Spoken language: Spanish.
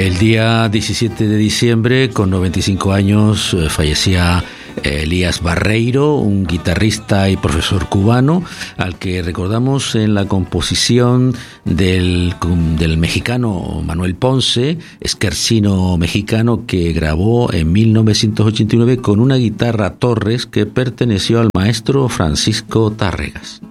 El día 17 de diciembre, con 95 años, fallecía Elías Barreiro, un guitarrista y profesor cubano, al que recordamos en la composición del mexicano Manuel Ponce, esquercino mexicano, que grabó en 1989 con una guitarra Torres que perteneció al maestro Francisco Tárregas.